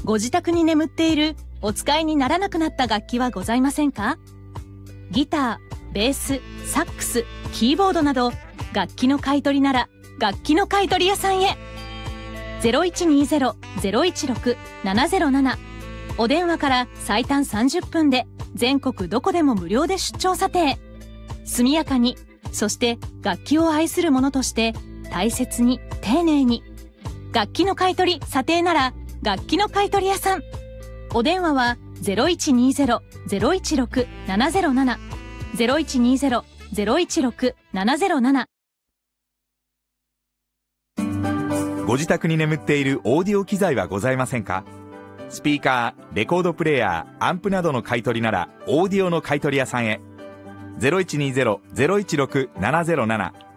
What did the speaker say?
ご自宅に眠っているお使いにならなくなった楽器はございませんか？ギター、ベース、サックス、キーボードなど楽器の買い取りなら楽器の買い取り屋さんへ。0120-016-707、お電話から最短30分で全国どこでも無料で出張査定。速やかに、そして楽器を愛する者として大切に丁寧に。楽器の買い取り査定なら楽器の買い取り屋さん。お電話は 0120-016-707、 0120-016-707。 ご自宅に眠っているオーディオ機材はございませんか？スピーカー、レコードプレーヤー、アンプなどの買い取りならオーディオの買い取り屋さんへ。0120-016-707